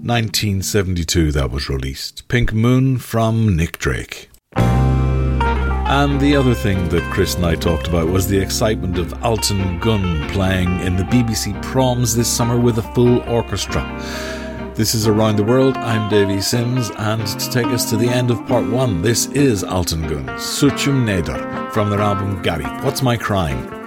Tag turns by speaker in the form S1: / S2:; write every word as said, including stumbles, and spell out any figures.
S1: nineteen seventy-two that was released. Pink Moon from Nick Drake. And the other thing that Chris and I talked about was the excitement of Alton Gunn playing in the B B C Proms this summer with a full orchestra. This is Around the World. I'm Davey Sims, and to take us to the end of part one, this is Alton Gunn, Suchum Neder, from their album Gary, What's My Crime?